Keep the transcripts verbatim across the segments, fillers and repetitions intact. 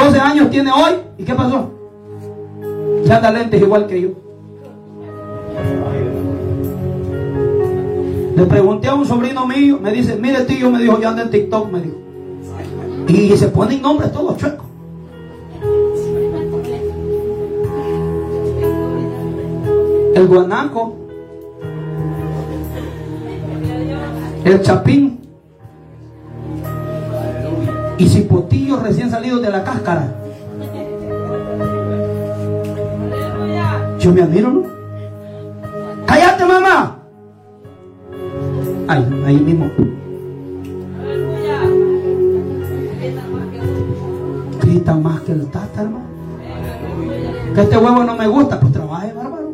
doce años tiene hoy. ¿Y qué pasó? Ya anda lentes igual que yo. Le pregunté a un sobrino mío, me dice, mire tío, me dijo, yo ando en TikTok, me dijo. Y se ponen nombres todos chuecos. El guanaco, el chapín y cipotillos recién salidos de la cáscara. Yo me admiro, ¿no? ¡Cállate, mamá! Ay, ahí mismo. Grita más que el tata, hermano. Que este huevo no me gusta, pues trabaje, bárbaro.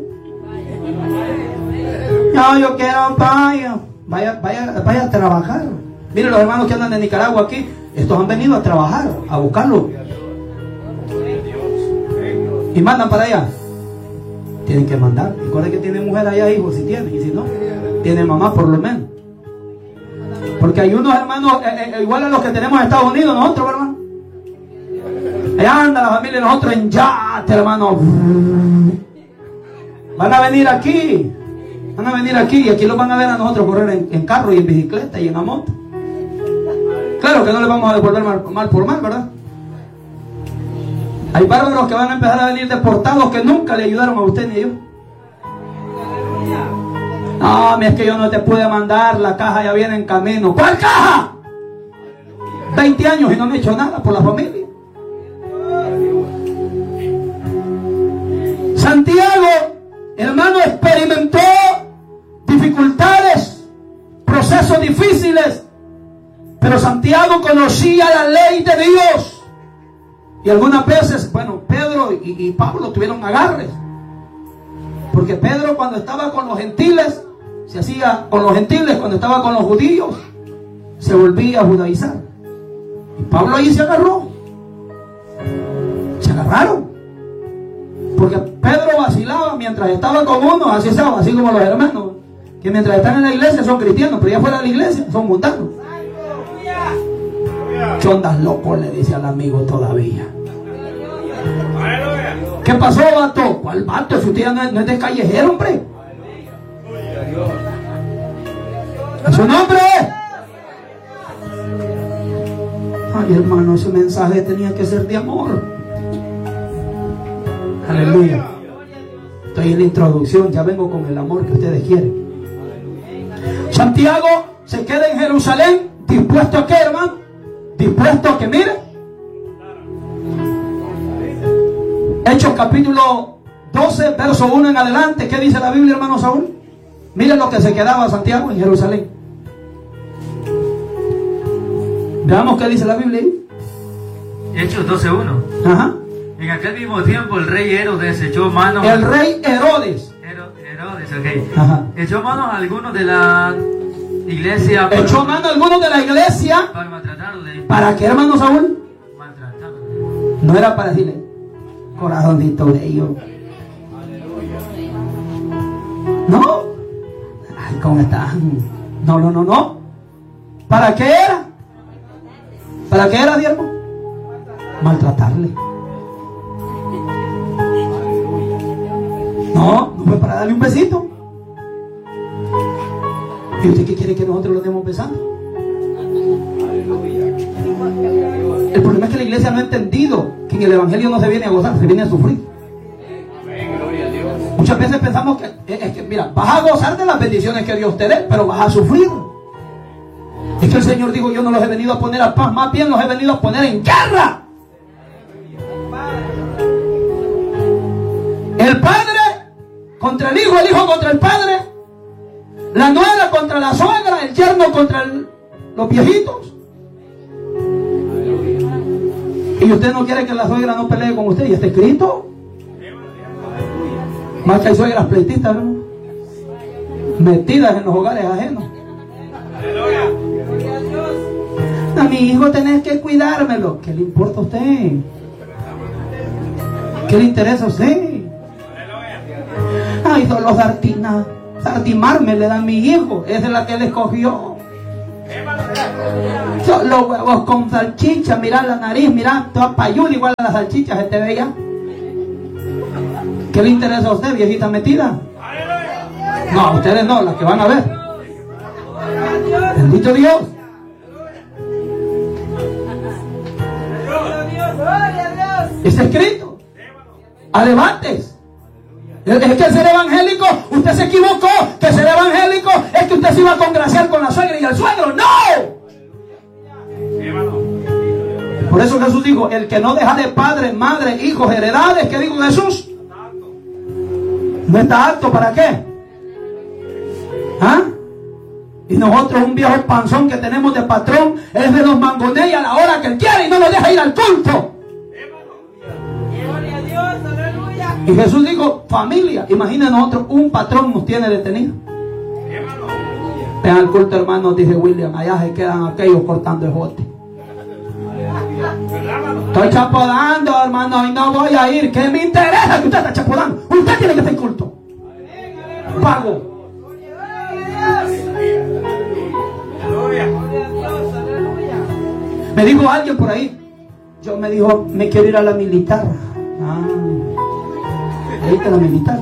No, yo quiero vaya, vaya, vaya, vaya a trabajar. Miren los hermanos que andan de Nicaragua aquí, estos han venido a trabajar, a buscarlo. Y mandan para allá. Tienen que mandar. Recuerden que tiene mujer allá, hijos, si tienen, y si no, tiene mamá por lo menos. Porque hay unos hermanos eh, eh, igual a los que tenemos en Estados Unidos, nosotros, hermano. Allá anda la familia, nosotros en yate, hermano. Van a venir aquí. Van a venir aquí y aquí los van a ver a nosotros correr en, en carro y en bicicleta y en la moto. Claro que no les vamos a devolver mal, mal por mal, ¿verdad? Hay bárbaros que van a empezar a venir deportados que nunca le ayudaron a usted ni a yo. No, es que yo no te pude mandar, la caja ya viene en camino. ¿Cuál caja? veinte años y no me he hecho nada por la familia. Santiago, hermano, experimentó dificultades, procesos difíciles, pero Santiago conocía la ley de Dios. Y algunas veces, bueno, Pedro y, y Pablo tuvieron agarres, porque Pedro cuando estaba con los gentiles se hacía con los gentiles, cuando estaba con los judíos se volvía a judaizar. Y Pablo ahí se agarró, se agarraron, porque Pedro vacilaba mientras estaba con unos, así estaba, así como los hermanos que mientras están en la iglesia son cristianos, pero ya fuera de la iglesia son mundanos. ¿Qué ondas loco? Le dice al amigo todavía. ¿Qué pasó, vato? ¿Cuál vato? Si usted ya no es, no es de callejero, hombre. ¿Su nombre? Ay, hermano, ese mensaje tenía que ser de amor. Aleluya. Estoy en la introducción, ya vengo con el amor que ustedes quieren. Santiago se queda en Jerusalén, dispuesto a qué, hermano, dispuesto a que, mire, Hechos capítulo doce, verso uno en adelante. ¿Qué dice la Biblia, hermano Saúl? Miren lo que se quedaba Santiago en Jerusalén. Veamos qué dice la Biblia ahí. Hechos doce uno. Ajá. En aquel mismo tiempo el rey Herodes echó manos. El rey Herodes. Hero, Herodes, ok. Ajá. Echó manos a algunos de la iglesia. Para, echó mano a algunos de la iglesia. Para maltratarle. ¿Para qué, hermano Saúl? Maltratarle. No era para decirle, corazoncito de ellos. No. Ay, ¿cómo están? No, no, no, no. ¿Para qué era? ¿Para qué era, siervo? Maltratarle. No, no fue para darle un besito. ¿Y usted qué quiere que nosotros lo demos besando? El problema es que la iglesia no ha entendido que en el evangelio no se viene a gozar, se viene a sufrir. Muchas veces pensamos que, es que, mira, vas a gozar de las bendiciones que Dios te dé, pero vas a sufrir. Es que el Señor dijo, yo no los he venido a poner a paz, más bien los he venido a poner en guerra. El padre contra el hijo, el hijo contra el padre, la nuera contra la suegra, el yerno contra el, los viejitos. Y usted no quiere que la suegra no pelee con usted, y está escrito. Más que hay suegras pleitistas, ¿no? Metidas en los hogares ajenos. A mi hijo tenés que cuidármelo. ¿Qué le importa a usted? ¿Qué le interesa a usted? Ay, solo sartina, sartimarme le dan mi hijo. Esa es la que él escogió. Son los huevos con salchicha, mirá la nariz, mirá, toda payuda igual a las salchichas, este de ella. ¿Qué le interesa a usted, viejita metida? No, a ustedes no, las que van a ver. Bendito Dios. Está escrito. Alevantes. Es que el ser evangélico, usted se equivocó. Que ser evangélico es que usted se iba a congraciar con la suegra y el suegro. ¡No! Por eso Jesús dijo: el que no deja de padre, madre, hijos, heredades. ¿Qué dijo Jesús? ¿No está apto para qué? ¿Ah? Y nosotros, un viejo panzón que tenemos de patrón, él se nos mangonea a la hora que él quiere y no nos deja ir al culto. Y Jesús dijo: familia. Imaginen nosotros, un patrón nos tiene detenido. Ven al culto, hermano, dice William. Allá se quedan aquellos cortando el jote. Estoy chapodando, hermano, y no voy a ir. ¿Qué me interesa que usted está chapodando? Usted tiene que estar en culto. Pago. Me dijo alguien por ahí. Yo me dijo: me quiero ir a la militar. Ah, ahí está la militar.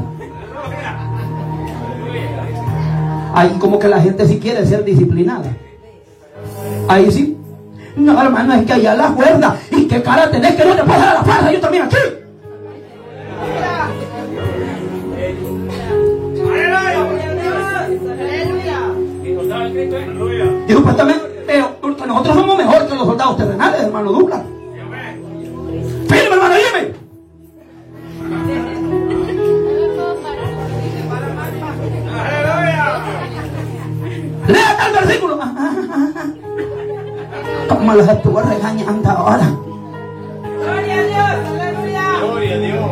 Ahí como que la gente sí quiere ser disciplinada. Ahí sí. No, hermano, es que allá la fuerza. ¿Y qué cara tenés que no te puedes dar la fuerza? Yo también aquí. Y supuestamente, pero nosotros somos mejor que los soldados terrenales, hermano Douglas. Firme, hermano, dime. Léate el versículo. ¿Cómo los estuvo regañando ahora? Gloria a Dios, aleluya. Gloria a Dios.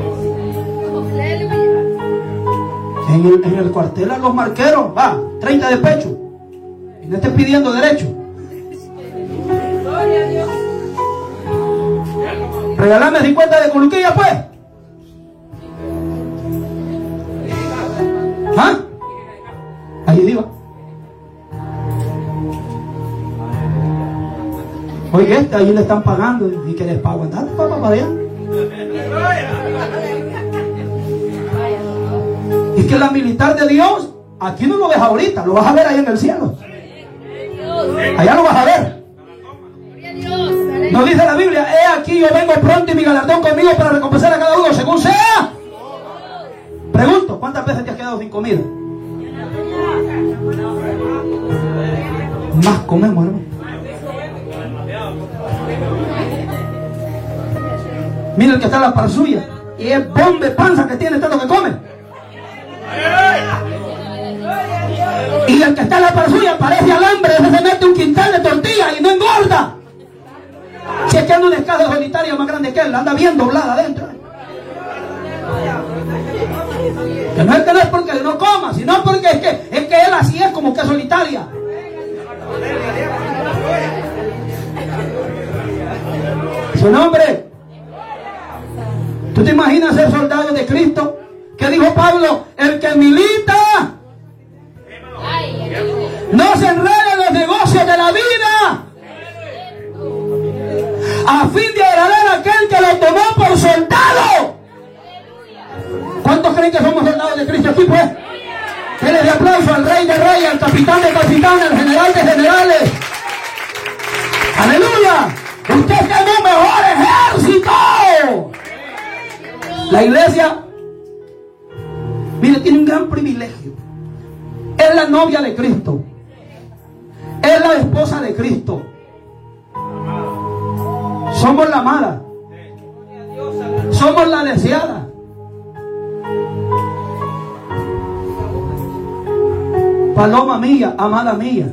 En el, en el cuartel a los marqueros, va, treinta de pecho. Y no estés pidiendo derecho. Gloria a Dios. Regálame cincuenta de coluquilla, pues. ¿Ah? Ahí digo. Oye, este ahí le están pagando. ¿Y qué les pago? Andate, papá, para allá. Es que la militar de Dios, aquí no lo ves ahorita, lo vas a ver ahí en el cielo. Allá lo vas a ver. No dice la Biblia: he aquí yo vengo pronto y mi galardón conmigo para recompensar a cada uno según sea. Pregunto: ¿cuántas veces te has quedado sin comida? Más comemos, hermano. Mira el que está en la par suya y es bombe panza que tiene tanto que come. Y el que está en la par suya parece alambre, se mete un quintal de tortillas y no engorda. Si es que anda una escala solitaria más grande que él, anda bien doblada adentro. Que no es que no es porque no coma, sino porque es que, es que él así es como que solitaria. Su nombre. ¿Tú te imaginas ser soldado de Cristo? ¿Qué dijo Pablo? El que milita no se enreda en los negocios de la vida, a fin de agradar a aquel que lo tomó por soldado. ¿Cuántos creen que somos soldados de Cristo aquí, pues? Denle de aplauso al rey de reyes, al capitán de capitanes, al general de generales. ¡Aleluya! Usted tiene un mejor ejército. La iglesia, mire, tiene un gran privilegio. Es la novia de Cristo. Es la esposa de Cristo. Somos la amada. Somos la deseada. Paloma mía, amada mía.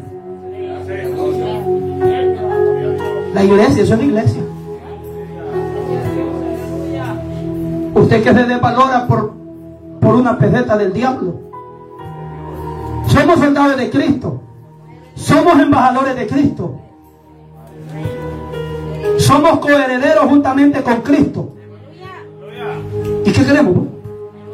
La iglesia, eso es la iglesia. Usted que se desvalora por, por una peseta del diablo. Somos soldados de Cristo. Somos embajadores de Cristo. Somos coherederos juntamente con Cristo. ¿Y qué queremos?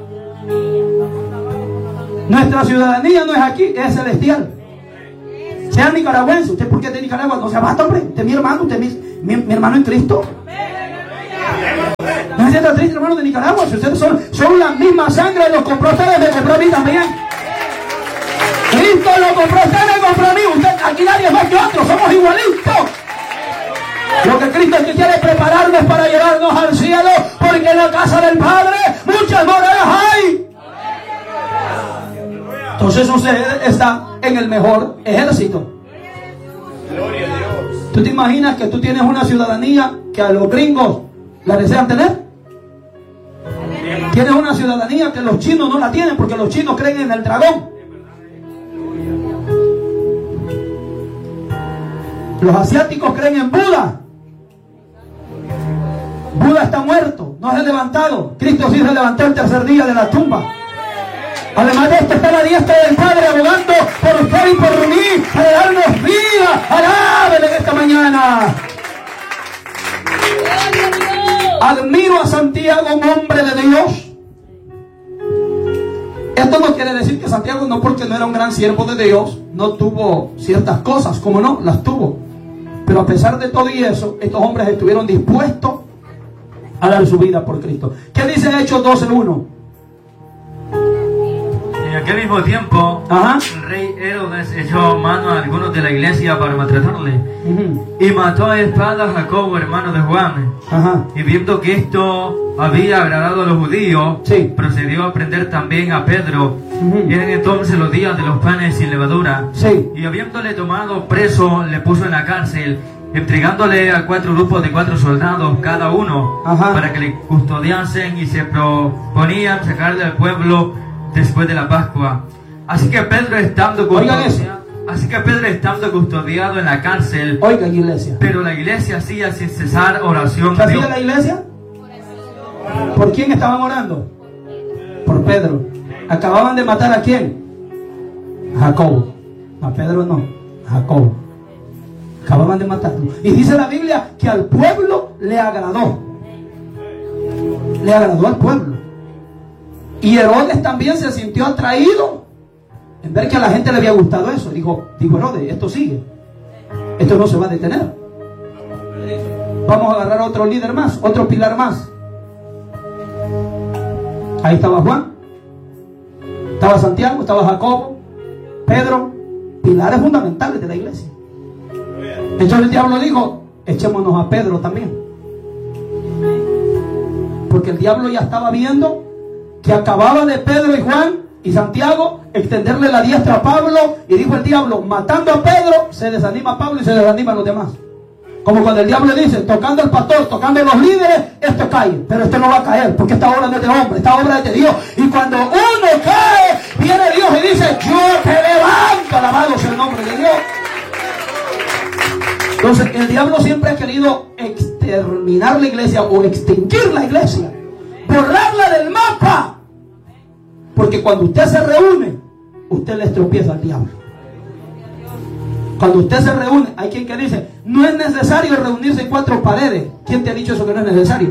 Nuestra ciudadanía no es aquí, es celestial. Sea nicaragüense. ¿Usted por qué es de Nicaragua? No se basta, hombre. Usted es mi hermano. Usted es mi, mi, mi hermano en Cristo. No se sienta triste, hermano de Nicaragua. Si ustedes son, son la misma sangre, los compró ustedes, me compró a mí también. Cristo lo compró usted, me compró a mí. Usted, aquí nadie es más que otro. Somos igualitos. Lo que Cristo quiere prepararnos para llevarnos al cielo, porque en la casa del Padre muchas moradas hay. Entonces usted está en el mejor ejército. ¿Tú te imaginas que tú tienes una ciudadanía que a los gringos la desean tener? Tienes una ciudadanía que los chinos no la tienen porque los chinos creen en el dragón. Los asiáticos creen en Buda. Buda está muerto, no se ha levantado. Cristo sí se levantó el tercer día de la tumba. Además de esto está la diestra del Padre abogando por usted y por mí para darnos vida. Alábele en esta mañana. Admiro a Santiago, un hombre de Dios. Esto no quiere decir que Santiago, no porque no era un gran siervo de Dios, no tuvo ciertas cosas, como no, las tuvo. Pero a pesar de todo y eso, estos hombres estuvieron dispuestos a dar su vida por Cristo. ¿Qué dice Hechos doce uno? En aquel mismo tiempo, Ajá. el rey Herodes echó mano a algunos de la iglesia para maltratarle. Uh-huh. Y mató a espada a Jacobo, hermano de Juan. Ajá. Y viendo que esto había agradado a los judíos, Sí. procedió a prender también a Pedro. Uh-huh. Y eran entonces los días de los panes sin levadura. Sí. Y habiéndole tomado preso, le puso en la cárcel, entregándole a cuatro grupos de cuatro soldados cada uno, Ajá. para que le custodiasen, y se proponían sacarle al pueblo después de la Pascua. Así que Pedro estando Oigan eso. custodiado, así que Pedro estando custodiado en la cárcel, Oiga, iglesia. pero la iglesia hacía sin cesar oración ¿Qué a Dios. hacía la iglesia? ¿Por quién estaban orando? Por Pedro. ¿Acababan de matar a quién? A Jacobo. A Pedro no, a Jacobo. Acababan de matarlo. Y dice la Biblia que al pueblo le agradó. Le agradó al pueblo. Y Herodes también se sintió atraído en ver que a la gente le había gustado eso. Dijo, dijo Herodes, esto sigue. Esto no se va a detener. Vamos a agarrar a otro líder más, otro pilar más. Ahí estaba Juan, estaba Santiago, estaba Jacobo, Pedro, pilares fundamentales de la iglesia. Entonces el diablo dijo, echémonos a Pedro también. Porque el diablo ya estaba viendo que acababa de Pedro y Juan y Santiago extenderle la diestra a Pablo, y dijo el diablo, matando a Pedro se desanima Pablo y se desaniman los demás. Como cuando el diablo dice, tocando al pastor, tocando a los líderes, esto cae. Pero esto no va a caer, porque esta obra no es de hombre, esta obra es de Dios. Y cuando uno cae, viene Dios y dice, yo te levanto, alabado sea el nombre de Dios. Entonces el diablo siempre ha querido exterminar la iglesia o extinguir la iglesia, borrarla del mapa, porque cuando usted se reúne, usted le tropieza al diablo. Cuando usted se reúne, hay quien que dice, no es necesario reunirse en cuatro paredes. ¿Quién te ha dicho eso que no es necesario?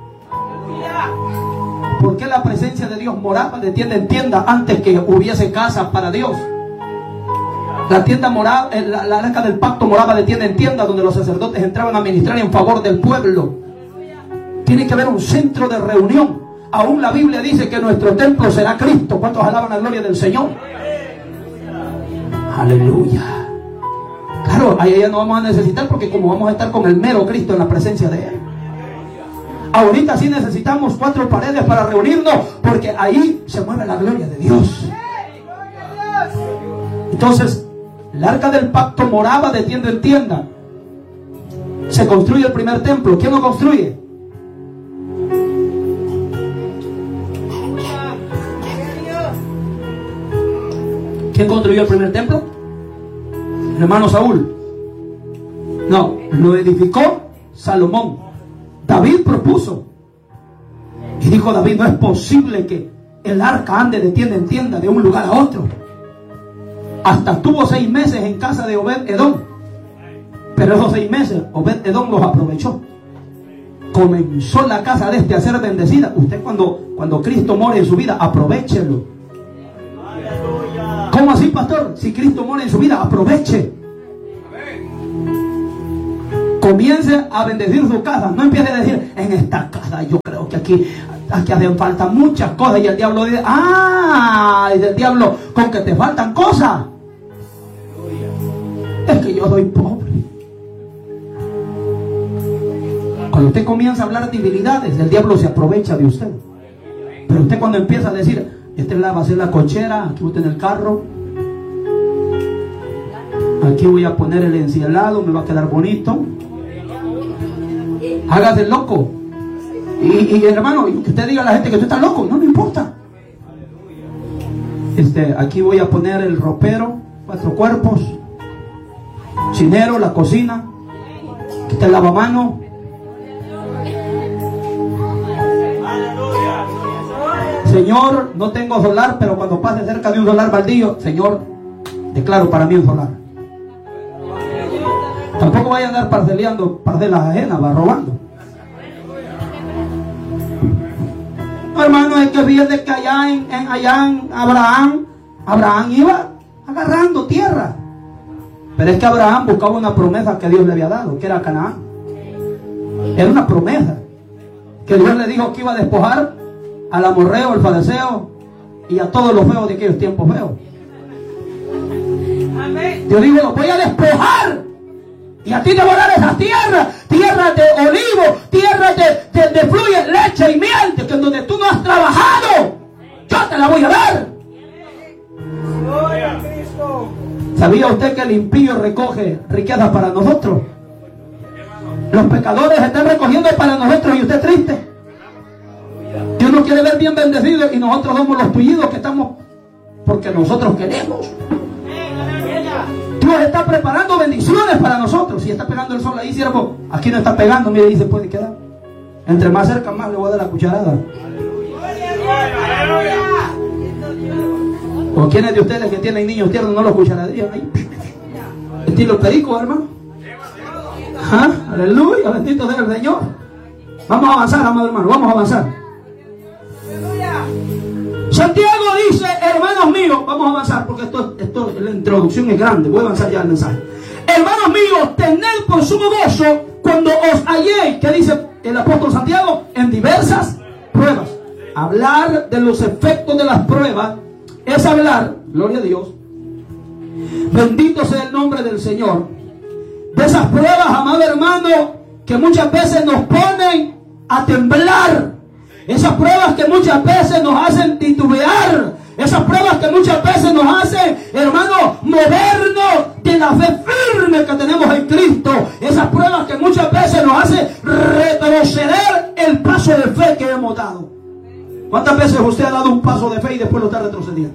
¿Por qué la presencia de Dios moraba de tienda en tienda antes que hubiese casas para Dios? La tienda moraba, la, la arca del pacto moraba de tienda en tienda, donde los sacerdotes entraban a ministrar en favor del pueblo. Tiene que haber un centro de reunión. Aún la Biblia dice que nuestro templo será Cristo. ¿Cuántos alaban la gloria del Señor? Aleluya. Claro, ahí ya no vamos a necesitar, porque como vamos a estar con el mero Cristo en la presencia de Él. Ahorita sí necesitamos cuatro paredes para reunirnos, porque ahí se mueve la gloria de Dios. Entonces, el arca del pacto moraba de tienda en tienda. Se construye el primer templo. ¿Quién lo construye? ¿Quién construyó el primer templo? El hermano Saúl. No, lo edificó Salomón. David propuso. Y dijo David, no es posible que el arca ande de tienda en tienda, de un lugar a otro. Hasta estuvo seis meses en casa de Obed Edom. Pero esos seis meses Obed Edom los aprovechó. Comenzó la casa de este a ser bendecida. Usted cuando, cuando Cristo more en su vida, aprovéchelo. ¿Cómo así, pastor? Si Cristo mora en su vida, aproveche. Comience a bendecir su casa. No empiece a decir, en esta casa yo creo que aquí, aquí hacen falta muchas cosas. Y el diablo dice, ah, dice el diablo, con que te faltan cosas. Es que yo soy pobre. Cuando usted comienza a hablar de debilidades, el diablo se aprovecha de usted. Pero usted cuando empieza a decir, este va a ser la cochera, aquí voy a tener el carro, aquí voy a poner el encielado, me va a quedar bonito. Hágase loco. Y, y hermano, que usted diga a la gente que usted está loco, no me importa. Este, aquí voy a poner el ropero, cuatro cuerpos, chinero, la cocina, aquí está el lavamano. Señor, no tengo solar, pero cuando pase cerca de un solar baldío, Señor, declaro para mí un solar. Tampoco vaya a andar parceleando parcelas ajenas, va robando. No, hermano, es que fíjate que allá en, en, allá en Abraham, Abraham iba agarrando tierra. Pero es que Abraham buscaba una promesa que Dios le había dado, que era Canaán. Era una promesa que Dios le dijo que iba a despojar al amorreo, al fariseo y a todos los feos de aquellos tiempos feos. Dios dijo, los voy a despojar y a ti te voy a dar esas tierras, tierras de olivo, tierras de, de, de fluye leche y miel, de que donde tú no has trabajado, yo te la voy a dar. ¿Sabía usted que el impío recoge riquezas para nosotros? Los pecadores están recogiendo para nosotros y usted triste. Dios nos quiere ver bien bendecidos y nosotros somos los tullidos que estamos porque nosotros queremos. Dios está preparando bendiciones para nosotros. Si está pegando el sol ahí, siervo, aquí no está pegando, mire, ahí se puede quedar. Entre más cerca, más le voy a dar la cucharada. ¿O quiénes de ustedes que tienen niños tiernos no los cucharaderían ahí? Estilo perico, hermano. ¿Ah? Aleluya, bendito sea el Señor. Vamos a avanzar, amado hermano, vamos a avanzar. Santiago dice, hermanos míos, vamos a avanzar porque esto, esto, la introducción es grande, voy a avanzar ya el mensaje. Hermanos míos, tened por sumo gozo cuando os halléis, que dice el apóstol Santiago, en diversas pruebas. Hablar de los efectos de las pruebas es hablar, gloria a Dios, bendito sea el nombre del Señor, de esas pruebas, amado hermano, que muchas veces nos ponen a temblar. Esas pruebas que muchas veces nos hacen titubear. Esas pruebas que muchas veces nos hacen, hermano, movernos de la fe firme que tenemos en Cristo. Esas pruebas que muchas veces nos hacen retroceder el paso de fe que hemos dado. ¿Cuántas veces usted ha dado un paso de fe y después lo está retrocediendo?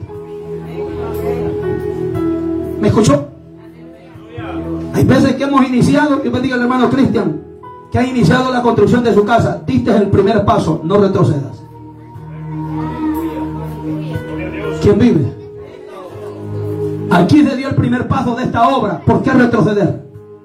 ¿Me escuchó? Hay veces que hemos iniciado, yo bendiga al hermano Cristian, que ha iniciado la construcción de su casa, diste el primer paso, no retrocedas. ¿Quién vive? Aquí se dio el primer paso de esta obra, ¿por qué retroceder?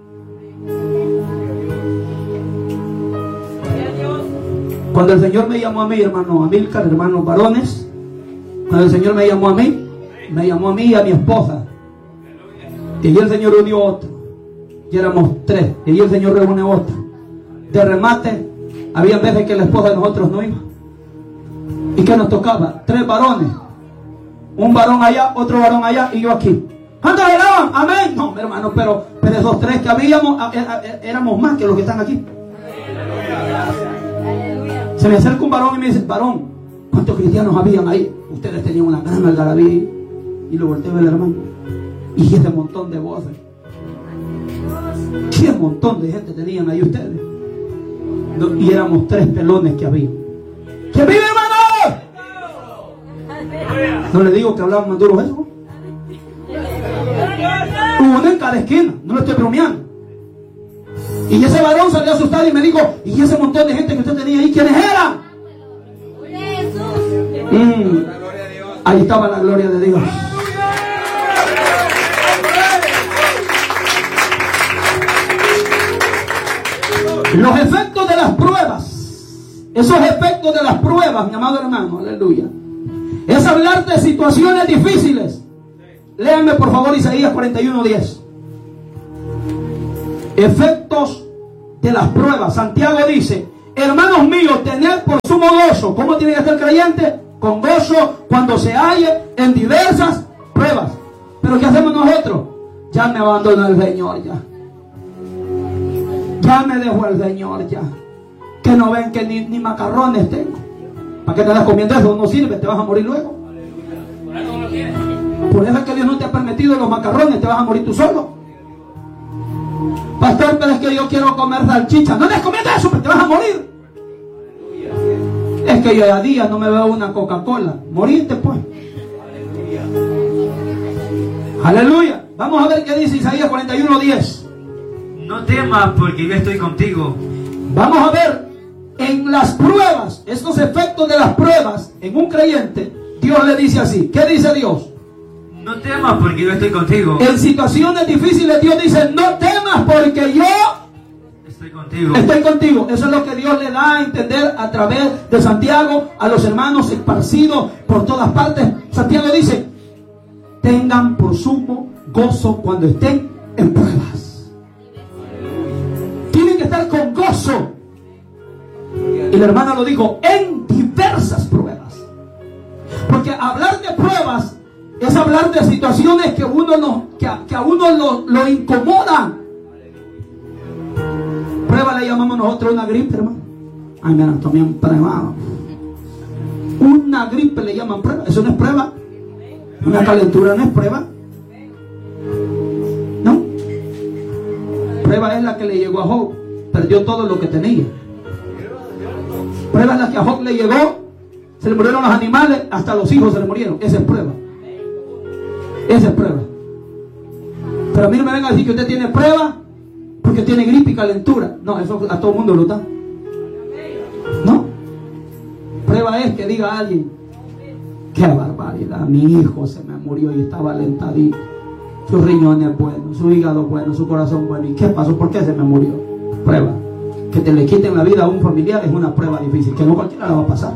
Cuando el Señor me llamó a mí, hermano Amílcar, hermanos varones, cuando el Señor me llamó a mí, me llamó a mí y a mi esposa, y allí el Señor unió otro, y éramos tres, y allí el Señor reúne otro. De remate, había veces que la esposa de nosotros no iba. ¿Y qué nos tocaba? Tres varones. Un varón allá, otro varón allá y yo aquí. ¿Cuántos oraban? Amén. No, hermano, pero, pero esos tres que habíamos, éramos más que los que están aquí. Se me acerca un varón y me dice, varón, ¿cuántos cristianos habían ahí? Ustedes tenían una gran algarabía. Y lo volteo al hermano. Y ese montón de voces. ¿Qué montón de gente tenían ahí ustedes? No, y éramos tres pelones que había. ¿Quién vive, hermano? No le digo que hablaban más duro eso. Uno en cada esquina, no lo estoy bromeando. Y ese varón salió asustado y me dijo, ¿y ese montón de gente que usted tenía ahí, quiénes eran? Mm, ahí estaba la gloria de Dios. Los efectos de las pruebas, esos efectos de las pruebas, mi amado hermano, aleluya, es hablar de situaciones difíciles. Léanme por favor Isaías cuarenta y uno, diez. Efectos de las pruebas. Santiago dice: hermanos míos, tened por sumo gozo. ¿Cómo tiene que estar el creyente? Con gozo cuando se halle en diversas pruebas. Pero ¿qué hacemos nosotros? Ya me abandonó el Señor, ya. Ya me dejó el Señor, ya. Que no ven que ni, ni macarrones tengo. ¿Para qué te das comiendo eso? No sirve, te vas a morir luego. Por eso es que Dios no te ha permitido los macarrones, te vas a morir tú solo. Pastor, pero es que yo quiero comer salchicha. No te comiendo eso, pero te vas a morir. Es que yo a día no me veo una Coca-Cola. Morirte pues. Aleluya. Vamos a ver qué dice Isaías cuarenta y uno diez. No temas, porque yo estoy contigo. Vamos a ver en las pruebas, estos efectos de las pruebas en un creyente. Dios le dice así. ¿Qué dice Dios? No temas, porque yo estoy contigo. En situaciones difíciles Dios dice: no temas, porque yo estoy contigo. Estoy contigo. Eso es lo que Dios le da a entender a través de Santiago a los hermanos esparcidos por todas partes. Santiago dice: tengan por sumo gozo cuando estén en pruebas. Tienen que estar con gozo. Y la hermana lo dijo: en diversas pruebas. Porque hablar de pruebas es hablar de situaciones que, uno no, que, a, que a uno lo, lo incomodan. Prueba le llamamos nosotros una gripe, hermano. Ay, mira, también prueba. Una gripe le llaman prueba. Eso no es prueba. Una calentura no es prueba. No. Prueba es la que le llegó a Job. Perdió todo lo que tenía. Prueba es la que a Job le llegó. Se le murieron los animales, hasta los hijos se le murieron. Esa es prueba. Esa es prueba. Pero a mí no me vengan a decir que usted tiene prueba porque tiene gripe y calentura. No, eso a todo el mundo lo da. No. Prueba es que diga a alguien: qué barbaridad, mi hijo se me murió y estaba alentadito. Sus riñones buenos, su hígado bueno, su corazón bueno. ¿Y qué pasó? ¿Por qué se me murió? Prueba. Que te le quiten la vida a un familiar es una prueba difícil, que no cualquiera la va a pasar.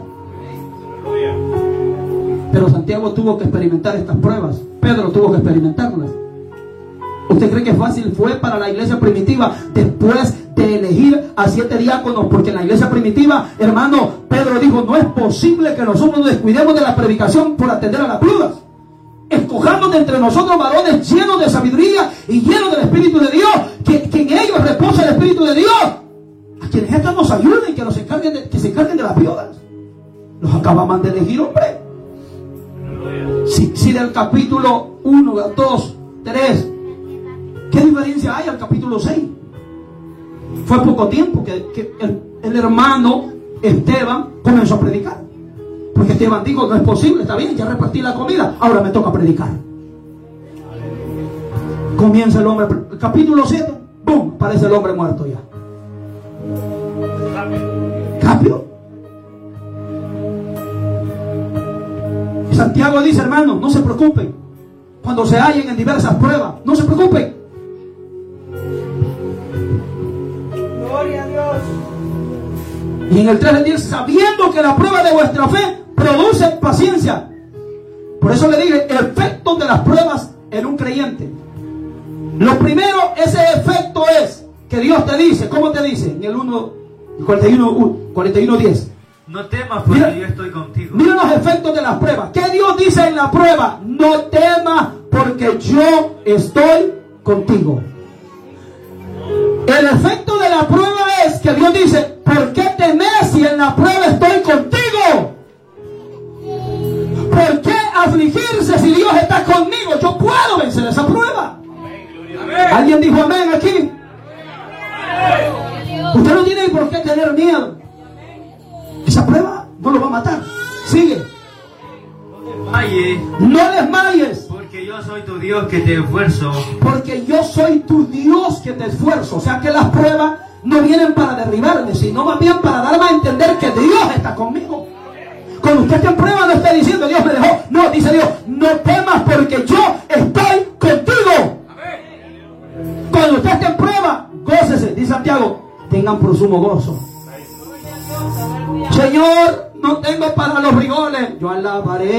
Pero Santiago tuvo que experimentar estas pruebas. Pedro tuvo que experimentarlas. ¿Usted cree que fácil fue para la iglesia primitiva después de elegir a siete diáconos? Porque en la iglesia primitiva, hermano, Pedro dijo: no es posible que nosotros nos descuidemos de la predicación por atender a las viudas. Escojamos de entre nosotros varones llenos de sabiduría y llenos del Espíritu de Dios, que, que en ellos reposa el Espíritu de Dios, a quienes estos nos ayuden, que, nos encarguen de, que se encarguen de las viudas. Los acababan de elegir, hombre. Si, si del capítulo uno, dos, tres, ¿qué diferencia hay al capítulo seis? Fue poco tiempo que, que el, el hermano Esteban comenzó a predicar. Porque Esteban dijo: no es posible, está bien, ya repartí la comida, ahora me toca predicar. Comienza el hombre, el capítulo siete, ¡bum!, aparece el hombre muerto ya. ¿Cambio? Santiago dice: hermanos, no se preocupen cuando se hallen en diversas pruebas. No se preocupen. Gloria a Dios. Y en el tres le dice: sabiendo que la prueba de vuestra fe produce paciencia. Por eso le dije: efectos de las pruebas en un creyente. Lo primero, ese efecto es que Dios te dice. ¿Cómo te dice? En el uno, cuarenta y uno, diez. No temas, porque Mira, yo estoy contigo. Mira los efectos de las pruebas. ¿Qué Dios dice en la prueba? No temas, porque yo estoy contigo. El efecto de la prueba es que Dios dice: ¿por qué temes si en la prueba estoy contigo? ¿Por qué afligirse si Dios está conmigo? Yo puedo vencer esa prueba. ¿Alguien dijo amén aquí? Usted no tiene por qué tener miedo. Esa prueba no lo va a matar. Sigue. Desmayes, No desmayes, porque yo soy tu Dios que te esfuerzo. porque yo soy tu Dios que te esfuerzo. O sea que las pruebas no vienen para derribarme, sino más bien para darme a entender que Dios está conmigo. Cuando usted esté en prueba, no esté diciendo: Dios me dejó. No, dice Dios: no temas, porque yo estoy contigo. Cuando usted esté en prueba, gócese. Dice Santiago: tengan por sumo gozo. Señor, no tengo para los frijoles, yo alabaré